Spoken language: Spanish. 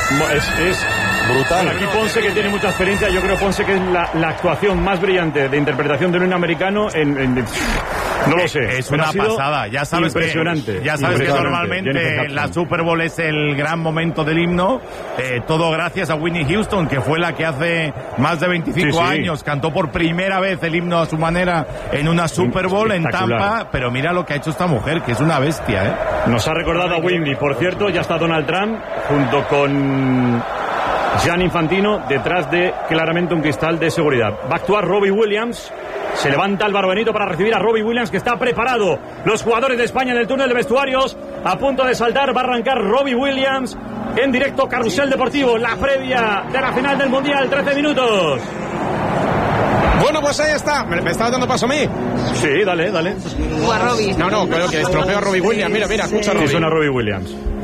Es brutal. Bueno, aquí Ponce, que tiene mucha experiencia, yo creo, Ponce, que es la actuación más brillante de interpretación de un americano no lo sé. Es una pasada. Ya sabes impresionante. Que normalmente la Super Bowl es el gran momento del himno. Todo gracias a Whitney Houston, que fue la que hace más de 25 años cantó por primera vez el himno a su manera en una Super Bowl en Tampa. Pero mira lo que ha hecho esta mujer, que es una bestia, ¿eh? Nos ha recordado a Whitney. Por cierto, ya está Donald Trump junto con Gianni Infantino detrás de claramente un cristal de seguridad. Va a actuar Robbie Williams. Se levanta Álvaro Benito para recibir a Robbie Williams, que está preparado. Los jugadores de España en el túnel de vestuarios, a punto de saltar. Va a arrancar Robbie Williams en directo, Carrusel Deportivo, la previa de la final del Mundial, 13 minutos. Bueno, pues ahí está. ¿Me estás dando paso a mí? Sí, dale. O a Robbie. No, creo que estropeo a Robbie Williams. Mira, escucha a Robbie. Sí, suena Robbie Williams.